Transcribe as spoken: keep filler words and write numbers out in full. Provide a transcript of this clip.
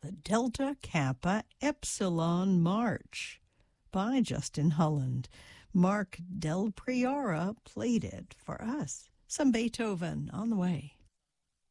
the Delta Kappa Epsilon March by Justin Holland. Mark Del Priora played it for us. Some Beethoven on the way.